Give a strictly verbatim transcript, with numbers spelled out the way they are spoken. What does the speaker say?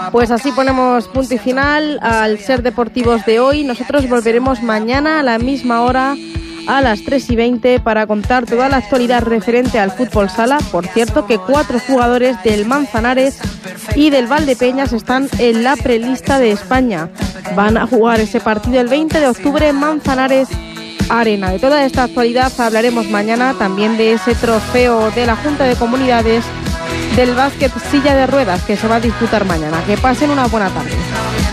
Pues así ponemos punto y final al Ser Deportivos de hoy. Nosotros volveremos mañana a la misma hora, a las tres y veinte, para contar toda la actualidad referente al fútbol sala. Por cierto, que cuatro jugadores del Manzanares y del Valdepeñas están en la prelista de España. Van a jugar ese partido el veinte de octubre en Manzanares Arena. De toda esta actualidad hablaremos mañana, también de ese trofeo de la Junta de Comunidades del básquet silla de ruedas que se va a disputar mañana. Que pasen una buena tarde.